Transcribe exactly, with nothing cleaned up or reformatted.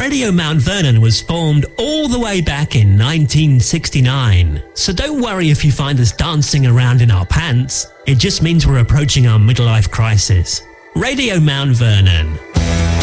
Radio Mount Vernon was formed all the way back in nineteen sixty-nine, so don't worry if you find us dancing around in our pants. It just means we're approaching our midlife crisis. Radio Mount Vernon,